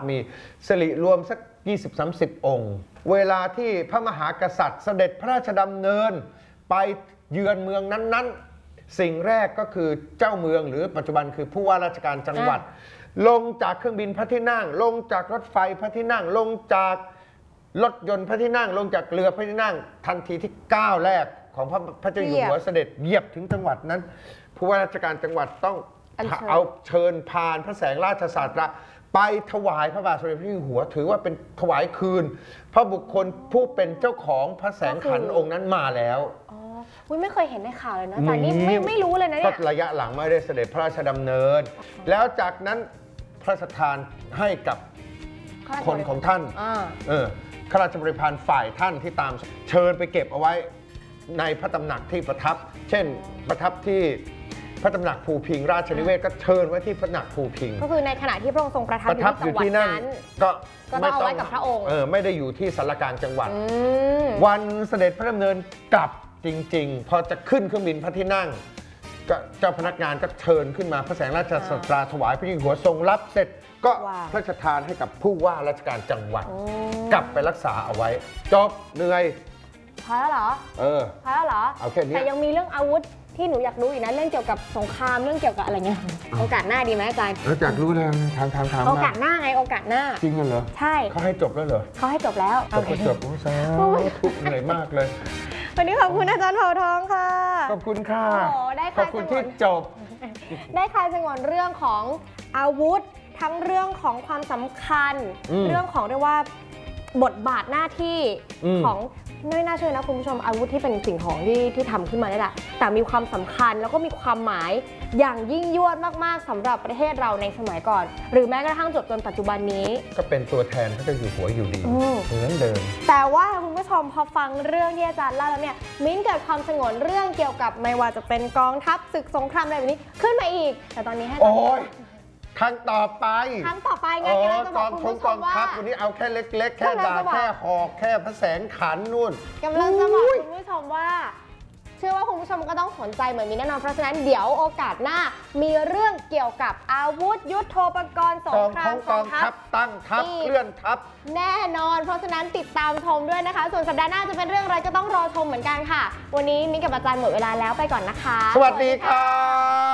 มีสิริรวมสัก 20-30 องค์เวลาที่พระมหากษัตริย์เสด็จพระราชดำเนินไปเยือนเมืองนั้นๆสิ่งแรกก็คือเจ้าเมืองหรือปัจจุบันคือผู้ว่าราชการจังหวัดลงจากเครื่องบินพระที่นั่งลงจากรถไฟพระที่นั่งลงจากรถยนต์พระที่นั่งลงจากเรือพระที่นั่งทันทีที่ก้าวแรกของพระเจ้าอยู่หัวเสด็จเหยียบถึงจังหวัดนั้นผู้ว่าราชการจังหวัดต้องเอาเชิญพานพระแสงราชศาสตราไปถวายพระบาทสมเด็จพระเจ้าอยู่หัวถือว่าเป็นถวายคืนพระบุคคลผู้เป็นเจ้าของพระแสงขันองค์นั้นมาแล้วไม่เคยเห็นในข่าวเลยนะแต่นี่ไม่รู้เลยนะเนี่ยก็ระยะหลังไม่ได้เสด็จพระราชดำเนินแล้วจากนั้นพระราชทานให้กับคนของท่านข้าราชบริพารฝ่ายท่านที่ตามเชิญไปเก็บเอาไว้ในพระตำหนักที่ประทับเช่นประทับที่พระตำหนักภูพิงราชนิเวศก็เชิญไว้ที่พระตำหนักภูพิงก็คือในขณะที่พระองค์ทรงประทับอยู่ที่จังหวัดนั้นก็ไม่ต้องเอาไว้กับพระองค์ไม่ได้อยู่ที่สารกลางจังหวัดวันเสด็จพระดำเนินกลับจริงๆพอจะขึ้นเครื่องบินพระที่นั่งก็เจ้าพนักงานก็เชิญขึ้นมาพระแสงราชศาสตราถวายพระเจ้าอยู่หัวทรงรับเสร็จก็พระราชทานให้กับผู้ว่าราชการจังหวัดกลับไปรักษาเอาไว้จบเหนื่อยพอแล้วเหรอพอแล้วเหรอเอาแค่นี้แต่ยังมีเรื่องอาวุธที่หนูอยากรู้อีกนะเรื่องเกี่ยวกับสงครามเรื่องเกี่ยวกับอะไรเงี้ยโอกาสหน้าดีไหมอาจารย์อยากรู้เลยถามโอกาสหน้าไงโอกาสหน้าจริงเหรอใช่เขาให้จบแล้วเหรอเขาให้จบแล้วจบโอ้สาธุเหนื่อยมากเลยวันนี้ขอบคุณอาจารย์เผ่าทองค่ะขอบคุณค่ะขอบคุณที่จบได้คลายสงวนเรื่องของอาวุธทั้งเรื่องของความสำคัญเรื่องของเรียกว่าบทบาทหน้าที่ของไม่น่าเชื่อนะคุณผู้ชมอาวุธที่เป็นสิ่งของที่ทำขึ้นมาได้แหละแต่มีความสำคัญแล้วก็มีความหมายอย่างยิ่งยวดมากๆสำหรับประเทศเราในสมัยก่อนหรือแม้กระทั่งจนปัจจุบันนี้ก็เป็นตัวแทนพระเจ้าอยู่หัวอยู่ดีเหมือนเดิมแต่ว่าคุณผู้ชมพอฟังเรื่องที่อาจารย์เล่าแล้วเนี่ยมิ้นเกิดความสงวนเรื่องเกี่ยวกับไม่ว่าจะเป็นกองทัพศึกสงครามอะไรแบบนี้ขึ้นมาอีกแต่ตอนนี้ให้ครั้งต่อไปไงกำลังจะบอกคุณผู้ชมว่าวันนี้เอาแค่เล็กๆแค่ดาบแค่หอกแค่พระแสงขันนู่นกำลังจะบอกคุณผู้ชมว่าเชื่อว่าคุณผู้ชมก็ต้องสนใจเหมือนมีแน่นอนเพราะฉะนั้นเดี๋ยวโอกาสหน้ามีเรื่องเกี่ยวกับอาวุธยุทโธปกรณ์สงครามกองทัพตั้งทัพเคลื่อนทัพแน่นอนเพราะฉะนั้นติดตามชมด้วยนะคะส่วนสัปดาห์หน้าจะเป็นเรื่องอะไรก็ต้องรอชมเหมือนกันค่ะวันนี้มิ้นกับอาจารย์หมดเวลาแล้วไปก่อนนะคะสวัสดีค่ะ